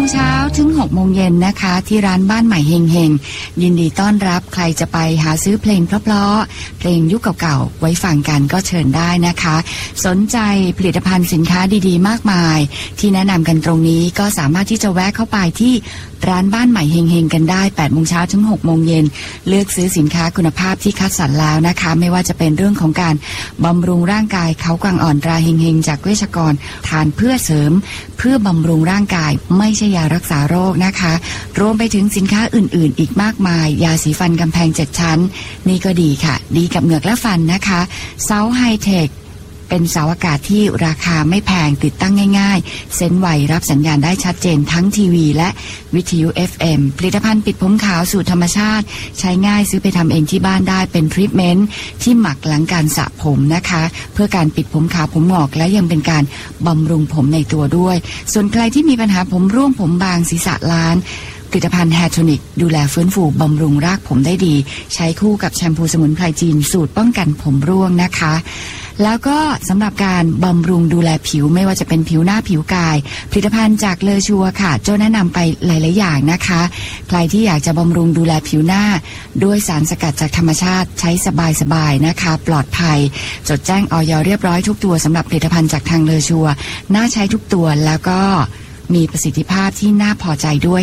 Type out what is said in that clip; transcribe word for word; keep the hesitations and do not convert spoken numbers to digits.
งเช้าถึงหกโมงเย็นนะคะที่ร้านบ้านใหม่เฮงเฮงยินดีต้อนรับใครจะไปหาซื้อเพลงเพราะๆเพลงยุคเก่าๆไว้ฟังกันก็เชิญได้นะคะสนใจผลิตภัณฑ์สินค้าดีๆมากมายที่แนะนำกันตรงนี้ก็สามารถที่จะแวะเข้าไปที่ร้านบ้านใหม่เฮงเฮงกันได้แปดโมงเช้าถึงหกโมงเย็นเลือกซื้อสินค้าคุณภาพที่คัดสรรแล้วนะคะไม่ว่าจะเป็นเรื่องของการบำรุงร่างกายเขากวางอ่อนตราเฮงเฮงจากเวชกรทานเพื่อเสริมเพื่อบำรุงร่างกายไม่ใช่ยารักษาโรคนะคะรวมไปถึงสินค้าอื่นๆอีกมากมายยาสีฟันกำแพงเจ็ดชั้นนี่ก็ดีค่ะดีกับเหงือกและฟันนะคะเซาไฮเทคเป็นเสาอากาศที่ราคาไม่แพงติดตั้งง่ายๆเซ็นไวรับสัญญาณได้ชัดเจนทั้งทีวีและวิทยุ เอฟ เอ็ม ผลิตภัณฑ์ปิดผมขาวสูตรธรรมชาติใช้ง่ายซื้อไปทำเองที่บ้านได้เป็นทรีทเมนต์ที่หมักหลังการสระผมนะคะเพื่อการปิดผมขาวผมงอกและยังเป็นการบำรุงผมในตัวด้วยส่วนใครที่มีปัญหาผมร่วงผมบางศีรษะล้านผลิตภัณฑ์แฮร์โทนิกดูแลฟื้นฟูบำรุงรากผมได้ดีใช้คู่กับแชมพูสมุนไพรจีนสูตรป้องกันผมร่วงนะคะแล้วก็สำหรับการบำรุงดูแลผิวไม่ว่าจะเป็นผิวหน้าผิวกายผลิตภัณฑ์จากเลอชัวค่ะโจ้แนะนำไปหลายๆอย่างนะคะใครที่อยากจะบำรุงดูแลผิวหน้าด้วยสารสกัดจากธรรมชาติใช้สบายๆนะคะปลอดภัยจดแจ้งอย.เรียบร้อยทุกตัวสำหรับผลิตภัณฑ์จากทางเลอชัวน่าใช้ทุกตัวแล้วก็มีประสิทธิภาพที่น่าพอใจด้วย